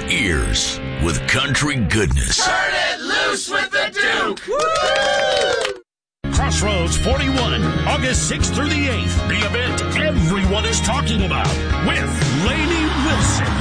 ears with country goodness. Turn it loose with the Duke! Woo! Crossroads 41, August 6th through the 8th. The event everyone is talking about with Lainey Wilson.